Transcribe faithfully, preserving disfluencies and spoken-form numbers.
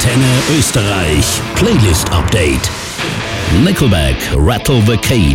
Antenne Österreich Playlist Update. Nickelback, Rattle the Cage.